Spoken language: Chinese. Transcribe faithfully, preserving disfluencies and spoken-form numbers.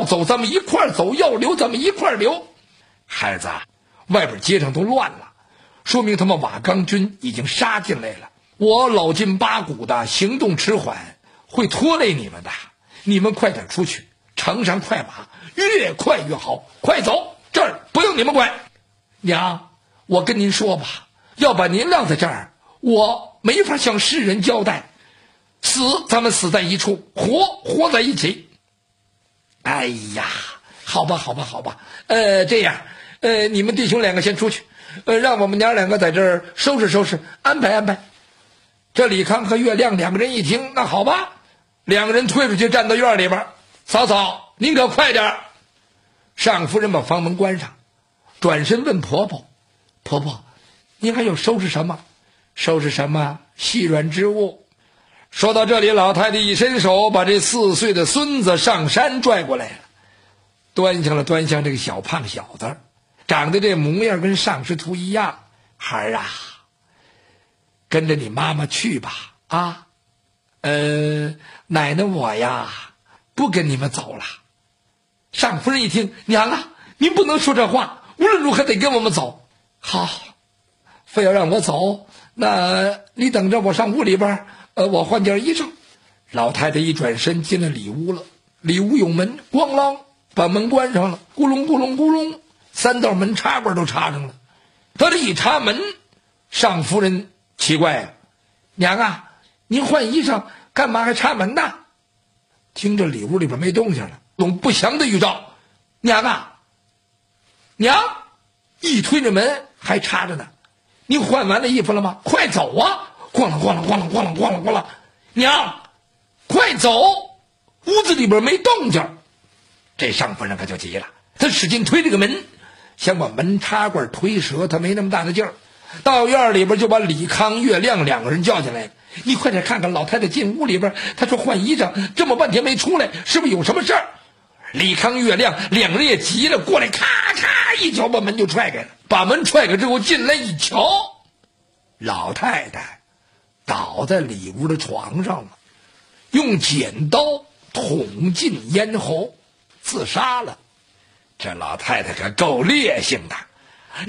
走咱们一块儿走，要留咱们一块儿留。孩子，外边街上都乱了，说明他们瓦岗军已经杀进来了。我老筋八股的，行动迟缓，会拖累你们的。你们快点出去，乘上快马，越快越好，快走，这儿不用你们管。娘，我跟您说吧，要把您晾在这儿，我没法向世人交代。死咱们死在一处，活活在一起。哎呀，好吧好吧好吧，呃这样呃你们弟兄两个先出去，呃让我们娘两个在这儿收拾收拾，安排安排。这李康和岳亮两个人一听，那好吧，两个人推出去站到院里边。嫂嫂，您可快点。尚夫人把房门关上，转身问婆婆，婆婆，您还要收拾什么？收拾什么细软之物？说到这里，老太太一伸手把这四岁的孙子上山拽过来了，端详了端详这个小胖小子，长得这模样跟上师徒一样。孩儿啊，跟着你妈妈去吧啊，呃奶奶我呀不跟你们走了。尚夫人一听，娘啊，您不能说这话，无论如何得跟我们走。好，非要让我走，那你等着我上屋里边，呃我换件衣裳。老太太一转身进了里屋了，里屋有门，咣啷把门关上了，咕隆咕隆咕隆，三道门插管都插上了。他这一插门，尚夫人奇怪啊，娘啊，您换衣裳干嘛还插门呢？听着里屋里边没动静了，懂不祥的预兆。娘啊，娘，一推着门还插着呢。你换完了衣服了吗？快走啊！咣啷咣啷咣啷咣啷咣啷咣啷，娘，快走！屋子里边没动静。这尚夫人可就急了，她使劲推这个门，想把门插罐推折，她没那么大的劲儿。到院里边就把李康、岳亮两个人叫进来，你快点看看老太太进屋里边，她说换衣裳，这么半天没出来，是不是有什么事儿？李康、岳亮两人也急了，过来咔咔一脚把门就踹开了。把门踹开之后进来一瞧，老太太倒在里屋的床上了，用剪刀捅进咽喉自杀了。这老太太可够烈性的。